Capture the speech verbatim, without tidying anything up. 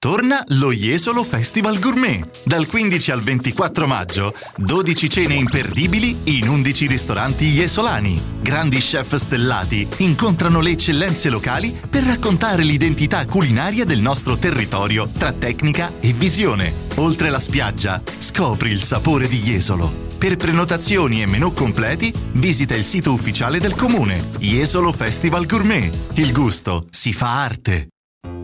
Torna lo Jesolo Festival Gourmet. Dal quindici al ventiquattro maggio, dodici cene imperdibili in undici ristoranti jesolani. Grandi chef stellati incontrano le eccellenze locali per raccontare l'identità culinaria del nostro territorio tra tecnica e visione. Oltre la spiaggia, scopri il sapore di Jesolo. Per prenotazioni e menù completi, visita il sito ufficiale del comune. Jesolo Festival Gourmet. Il gusto si fa arte.